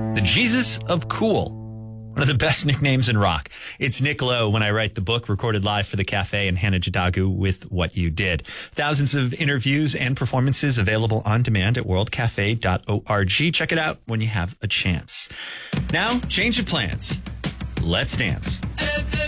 The Jesus of Cool. One of the best nicknames in rock. It's Nick Lowe when I write the book, recorded live for the Cafe, and Hannah Jadagu with What You Did. Thousands of interviews and performances available on demand at worldcafe.org. Check it out when you have a chance. Now, change of plans. Let's dance.